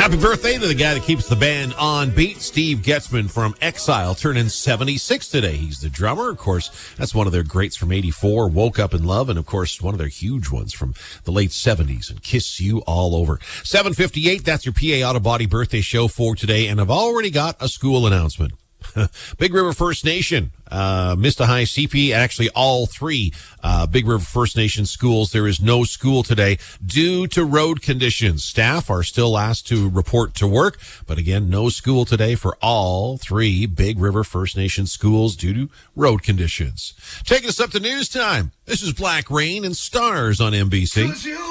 Happy birthday to the guy that keeps the band on beat, Steve Getzman from Exile, turning 76 today. He's the drummer. Of course, that's one of their greats from 84, Woke Up in Love, and of course, one of their huge ones from the late 70s, and Kiss You All Over. 7:58, that's your PA Auto Body birthday show for today, and I've already got a school announcement. Big River First Nation, Mista High, CP, actually all three Big River First Nation schools. There is no school today due to road conditions. Staff are still asked to report to work, but again, no school today for all three Big River First Nation schools due to road conditions. Taking us up to news time. This is Black Rain and Stars on NBC.